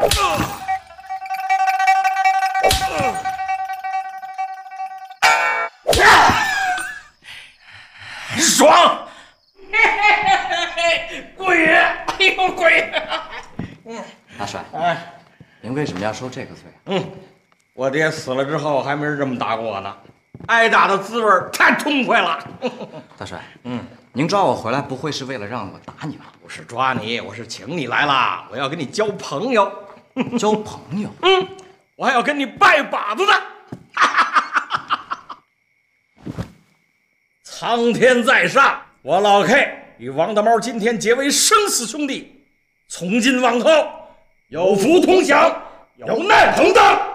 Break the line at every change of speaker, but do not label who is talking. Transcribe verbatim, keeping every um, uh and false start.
爽！嘿嘿嘿嘿，鬼爷！哎呦，鬼爷！
嗯，大帅，
哎，
您为什么要受这个罪？
嗯，我爹死了之后还没人这么打过我呢，挨打的滋味太痛快了。
大帅，嗯，您抓我回来不会是为了让我打你吧？
不是抓你，我是请你来了，我要跟你交朋友。
交朋友？
嗯，我还要跟你拜把子呢。苍天在上，我老 K 与王大猫今天结为生死兄弟，从今往后有福同享，有难同当。